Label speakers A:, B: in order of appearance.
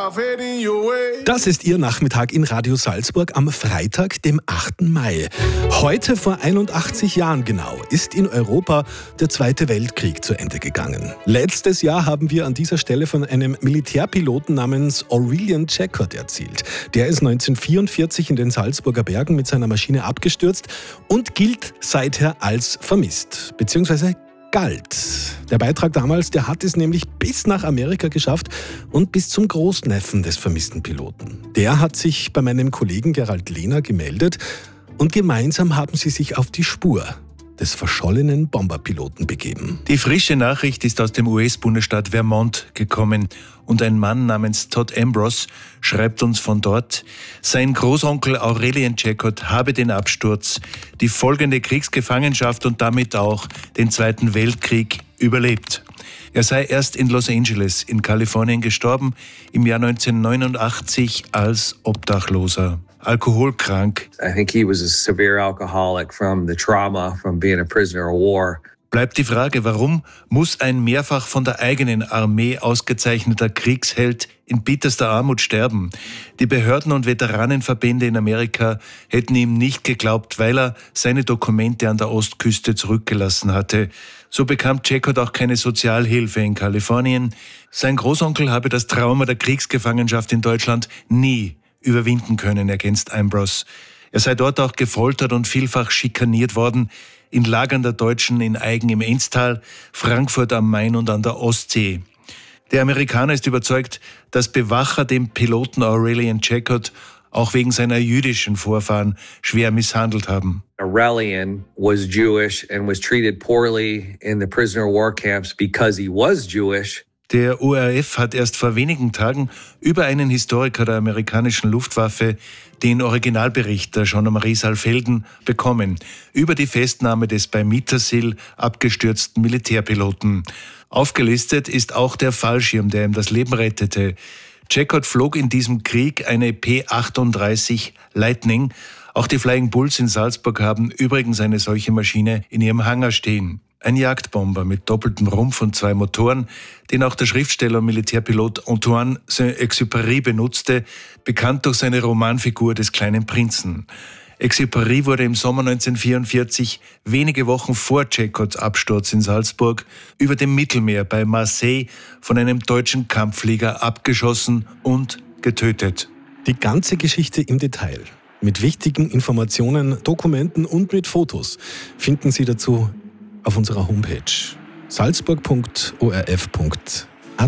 A: Das ist Ihr Nachmittag in Radio Salzburg am Freitag, dem 8. Mai. Heute vor 81 Jahren genau ist in Europa der Zweite Weltkrieg zu Ende gegangen. Letztes Jahr haben wir an dieser Stelle von einem Militärpiloten namens Aurelian Jacquot erzählt. Der ist 1944 in den Salzburger Bergen mit seiner Maschine abgestürzt und gilt seither als vermisst, beziehungsweise galt. Der Beitrag damals, der hat es nämlich bis nach Amerika geschafft und bis zum Großneffen des vermissten Piloten. Der hat sich bei meinem Kollegen Gerald Lehner gemeldet und gemeinsam haben sie sich auf die Spur des verschollenen Bomberpiloten begeben.
B: Die frische Nachricht ist aus dem US-Bundesstaat Vermont gekommen und ein Mann namens Todd Ambrose schreibt uns von dort, sein Großonkel Aurelian Jacquot habe den Absturz, die folgende Kriegsgefangenschaft und damit auch den Zweiten Weltkrieg überlebt. Er sei erst in Los Angeles in Kalifornien gestorben, im Jahr 1989 als Obdachloser. Alkoholkrank.
C: I think he was a severe alcoholic from the trauma from being a prisoner of war.
B: Bleibt die Frage, warum muss ein mehrfach von der eigenen Armee ausgezeichneter Kriegsheld in bitterster Armut sterben? Die Behörden und Veteranenverbände in Amerika hätten ihm nicht geglaubt, weil er seine Dokumente an der Ostküste zurückgelassen hatte. So bekam Jacquot auch keine Sozialhilfe in Kalifornien. Sein Großonkel habe das Trauma der Kriegsgefangenschaft in Deutschland nie überwinden können, ergänzt Ambrose. Er sei dort auch gefoltert und vielfach schikaniert worden, in Lagern der Deutschen in Aigen im Enztal, Frankfurt am Main und an der Ostsee. Der Amerikaner ist überzeugt, dass Bewacher den Piloten Aurelian Jacquot auch wegen seiner jüdischen Vorfahren schwer misshandelt haben.
C: Aurelian was Jewish and was treated poorly in the prisoner of war camps because he was Jewish.
B: Der ORF hat erst vor wenigen Tagen über einen Historiker der amerikanischen Luftwaffe den Originalbericht der Gendarmerie Saalfelden bekommen, über die Festnahme des bei Mittersill abgestürzten Militärpiloten. Aufgelistet ist auch der Fallschirm, der ihm das Leben rettete. Jacquot flog in diesem Krieg eine P-38 Lightning. Auch die Flying Bulls in Salzburg haben übrigens eine solche Maschine in ihrem Hangar stehen. Ein Jagdbomber mit doppeltem Rumpf und 2 Motoren, den auch der Schriftsteller und Militärpilot Antoine Saint-Exupéry benutzte, bekannt durch seine Romanfigur des kleinen Prinzen. Exupéry wurde im Sommer 1944, wenige Wochen vor Jacquots Absturz in Salzburg, über dem Mittelmeer bei Marseille von einem deutschen Kampfflieger abgeschossen und getötet.
A: Die ganze Geschichte im Detail, mit wichtigen Informationen, Dokumenten und mit Fotos, finden Sie dazu auf unserer Homepage salzburg.orf.at.